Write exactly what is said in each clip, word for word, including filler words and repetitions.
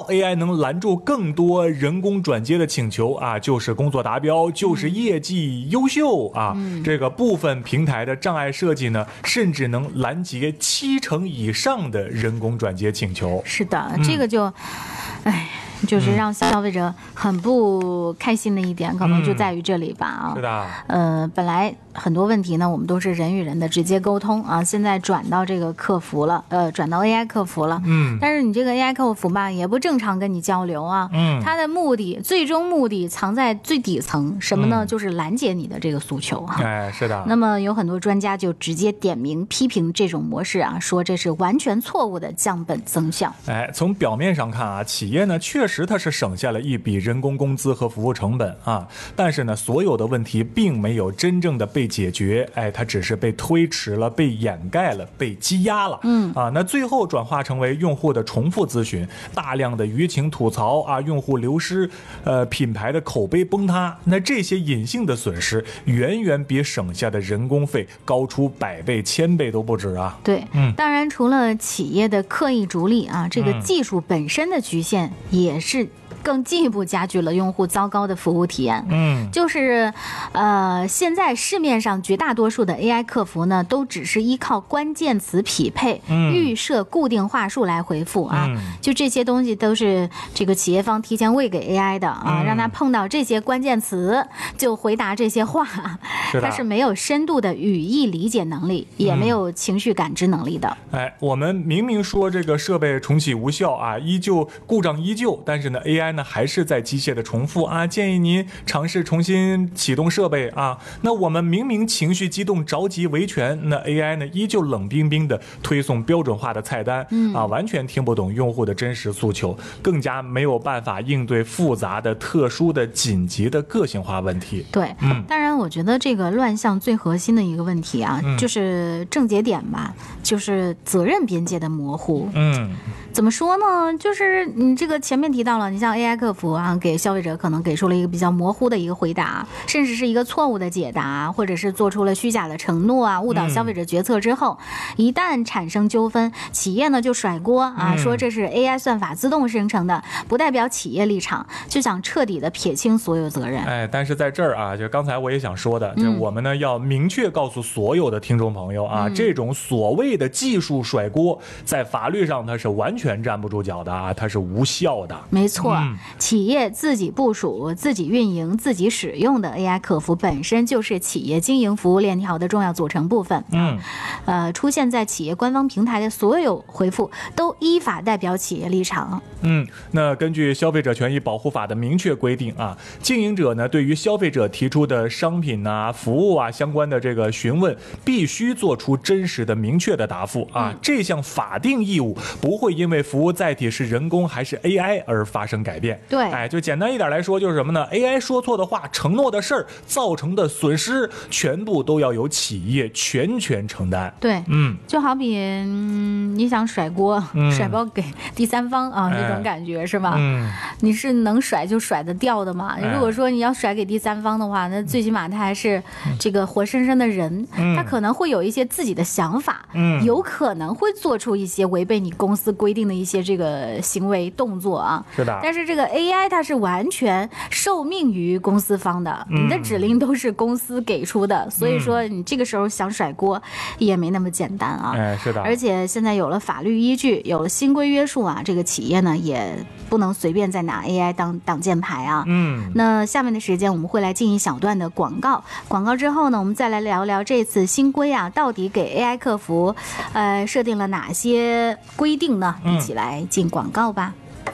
A I 能拦住更多人工转接的请求啊，就是工作达标，就是业绩优秀啊。嗯、这个部分平台的障碍设计呢，甚至能拦截七成以上的人工转接请求。 是的，嗯、这个就，哎。就是让消费者很不开心的一点，可能就在于这里吧啊。 是的。 呃，本来很多问题呢，我们都是人与人的直接沟通啊，现在转到这个客服了，呃，转到 A I 客服了。嗯。但是你这个 A I 客服吧，也不正常跟你交流啊。嗯。它的目的，最终目的藏在最底层，什么呢？嗯、就是拦截你的这个诉求哈、啊。 哎，是的。 那么有很多专家就直接点名批评这种模式啊，说这是完全错误的降本增效。 哎，从表面上看啊，企业呢确实它是省下了一笔人工工资和服务成本啊，但是呢，所有的问题并没有真正的被解决，哎，它只是被推迟了、被掩盖了、被积压了。嗯啊，那最后转化成为用户的重复咨询，大量的舆情吐槽啊，用户流失，呃，品牌的口碑崩塌，那这些隐性的损失远远比省下的人工费高出百倍、千倍都不止啊。 对，嗯，当然除了企业的刻意逐利啊，这个技术本身的局限也是更进一步加剧了用户糟糕的服务体验。嗯，就是呃，现在市面上绝大多数的 A I 客服呢，都只是依靠关键词匹配、嗯、预设固定话术来回复啊。嗯、就这些东西都是这个企业方提前喂给 A I 的啊，嗯、让他碰到这些关键词就回答这些话。是他是没有深度的语义理解能力，也没有情绪感知能力的。 嗯、哎，我们明明说这个设备重启无效啊，依旧故障依旧，但是呢 ，A I 呢还是在机械的重复啊，建议您尝试重新启动设备啊。那我们明明情绪激动着急维权，那 A I 呢依旧冷冰冰的推送标准化的菜单、嗯、啊，完全听不懂用户的真实诉求，更加没有办法应对复杂的、特殊的、紧急的个性化问题。 对，嗯，当然我觉得这个乱象最核心的一个问题啊，嗯、就是症结点吧，就是责任边界的模糊。嗯。怎么说呢？就是你这个前面提到了，你像 A I 客服啊，给消费者可能给出了一个比较模糊的一个回答，甚至是一个错误的解答，或者是做出了虚假的承诺啊，误导消费者决策之后，嗯、一旦产生纠纷，企业呢就甩锅啊，嗯、说这是 A I 算法自动生成的，不代表企业立场，就想彻底的撇清所有责任。 哎，但是在这儿啊，就刚才我也想说的，就我们呢、嗯、要明确告诉所有的听众朋友啊，嗯、这种所谓的技术甩锅，在法律上它是完全站不住脚的啊，它是无效的。 没错、嗯、企业自己部署、自己运营、自己使用的 A I 客服本身就是企业经营服务链条的重要组成部分。嗯，呃，出现在企业官方平台的所有回复都依法代表企业立场。 嗯，那根据消费者权益保护法的明确规定啊，经营者呢对于消费者提出的商品啊、服务啊相关的这个询问，必须做出真实的、明确的答复啊。嗯、这项法定义务不会因为服务载体是人工还是 A I 而发生改变。 对， 哎，就简单一点来说，就是什么呢 ？A I 说错的话、承诺的事儿造成的损失，全部都要由企业全权承担。 对，嗯，就好比、嗯、你想甩锅、嗯、甩包给第三方啊，这种感觉、哎、是吧？嗯，你是能甩就甩得掉的嘛？哎、如果说你要甩给第三方的话，那最起码他还是这个活生生的人，嗯、他可能会有一些自己的想法，嗯，有可能会做出一些违背你公司规定的一些这个行为动作啊。 是的。 但是这个 A I 它是完全受命于公司方的，嗯、你的指令都是公司给出的，所以说你这个时候想甩锅也没那么简单啊。 哎，是的。 而且现在有了法律依据，有了新规约束啊，这个企业呢也不能随便再拿 A I 当挡箭牌啊。嗯。那下面的时间我们会来进一小段的广告，广告之后呢，我们再来聊聊这次新规啊，到底给 A I 客服呃设定了哪些规定呢？一起来进广告吧。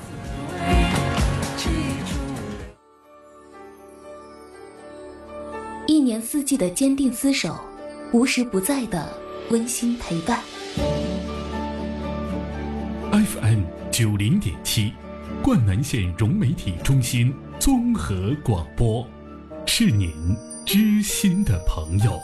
一年四季的坚定厮守，无时不在的温馨陪伴。 F M 九零点七，灌南县融媒体中心综合广播，是您知心的朋友。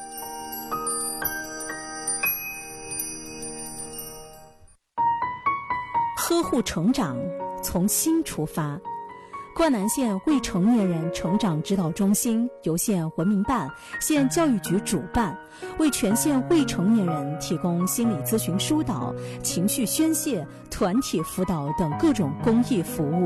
呵护成长，从心出发。灌南县未成年人成长指导中心由县文明办、县教育局主办，为全县未成年人提供心理咨询疏导、情绪宣泄、团体辅导等各种公益服务。